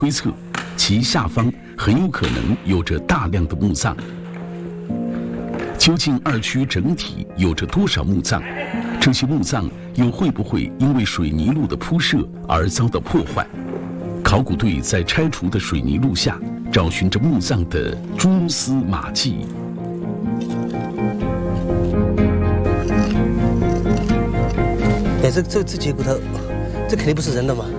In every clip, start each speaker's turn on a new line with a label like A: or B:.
A: 推测，其下方很有可能有着大量的墓葬。究竟2区整体有着多少墓葬？这些墓葬又会不会因为水泥路的铺设而遭到破坏？考古队在拆除的水泥路下找寻着墓葬的蛛丝马迹。
B: 哎，这节骨头，这肯定不是人的嘛？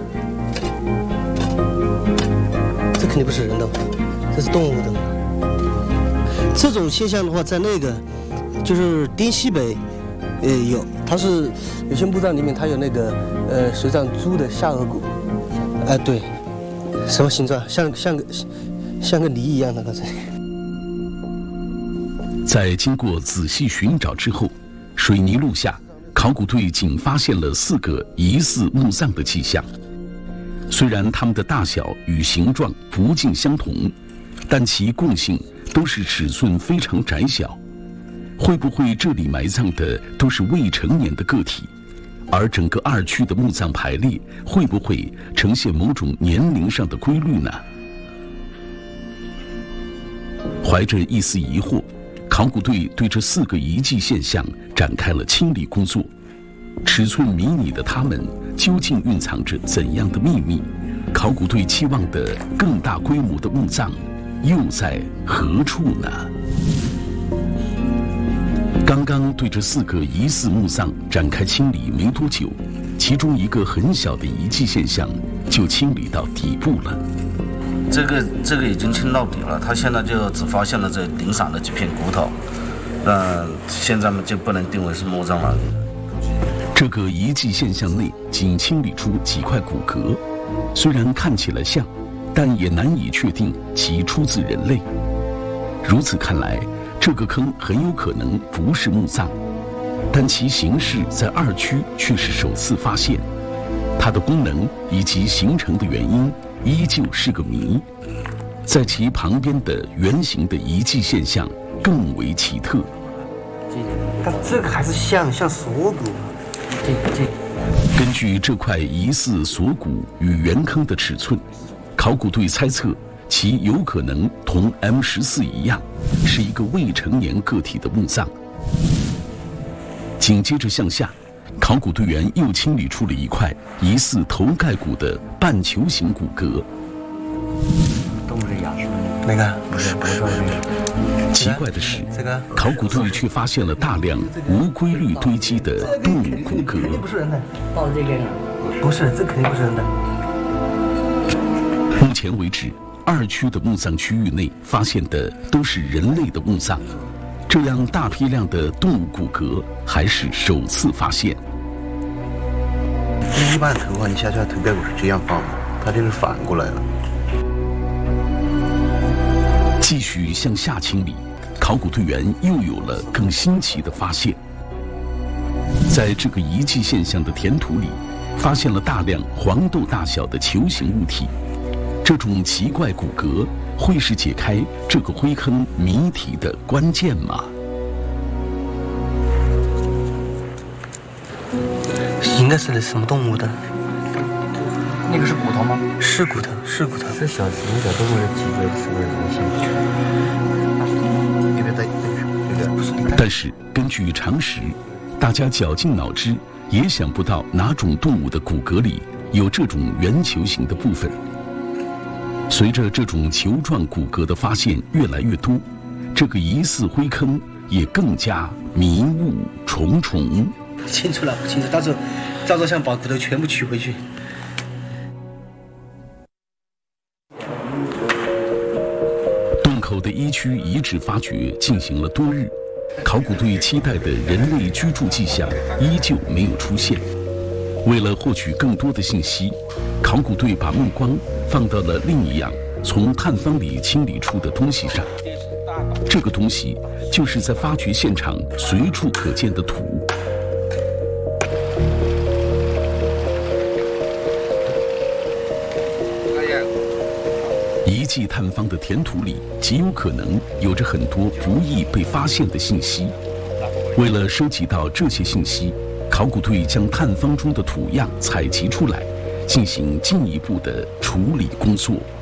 B: 这肯定不是人的嘛？这是动物的嘛？这种现象的话，在那个就是滇西北，有，它是有些墓葬里面它有那个水葬猪的下颌骨，对，什么形状？像个梨一样的，刚才。
A: 在经过仔细寻找之后，水泥路下，考古队仅发现了4个疑似墓葬的迹象。虽然它们的大小与形状不尽相同，但其共性都是尺寸非常窄小。会不会这里埋葬的都是未成年的个体？而整个2区的墓葬排列会不会呈现某种年龄上的规律呢？怀着一丝疑惑，考古队对这4个遗迹现象展开了清理工作。尺寸迷你的它们究竟蕴藏着怎样的秘密？考古队期望的更大规模的墓葬又在何处呢？刚刚对这4个疑似墓葬展开清理没多久，其中一个很小的遗迹现象就清理到底部了。
C: 这个已经清到底了，他现在就只发现了这零散的几片骨头，现在就不能定为是墓葬了。
A: 这个遗迹现象内仅清理出几块骨骼，虽然看起来像，但也难以确定其出自人类。如此看来，这个坑很有可能不是墓葬，但其形式在2区却是首次发现，它的功能以及形成的原因依旧是个谜。在其旁边的圆形的遗迹现象更为奇特。
B: 但这个还是像锁骨，
A: 根据这块疑似锁骨与圆坑的尺寸，考古队猜测其有可能同 M14一样，是一个未成年个体的墓葬。紧接着向下，考古队员又清理出了一块疑似头盖骨的半球形骨骼。
D: 都不是牙齿，
B: 哪个？
D: 不是
A: 奇怪的是，考古队却发现了大量无规律堆积的动物骨骼。
B: 不是人的，
D: 抱着这个，
B: 不是，这肯定不是人的。
A: 目前为止，2区的墓葬区域内发现的都是人类的墓葬，这样大批量的动物骨骼还是首次发现。
E: 一般头发你下去，头盖骨是这样放的，它这是反过来了。
A: 继续向下清理，考古队员又有了更新奇的发现。在这个遗迹现象的填土里，发现了大量黄豆大小的球形物体。这种奇怪骨骼会是解开这个灰坑谜题的关键吗？
B: 应该是什么动物的？
D: 那个是骨头吗？
B: 是骨头，是骨头。
D: 这小型的动物的脊椎是不是人形？
E: 别带，不是。
A: 但是根据常识，大家绞尽脑汁也想不到哪种动物的骨骼里有这种圆球形的部分。随着这种球状骨骼的发现越来越多，这个疑似灰坑也更加迷雾重重。
B: 不清楚了，不清楚，到时候照照相把骨头全部取回去。
A: 洞口的1区遗址发掘进行了多日，考古队期待的人类居住迹象依旧没有出现。为了获取更多的信息，考古队把目光放到了另一样从探方里清理出的东西上。这个东西就是在发掘现场随处可见的土。遗迹探方的填土里极有可能有着很多不易被发现的信息。为了收集到这些信息，考古队将探方中的土样采集出来， 进行进一步的处理工作。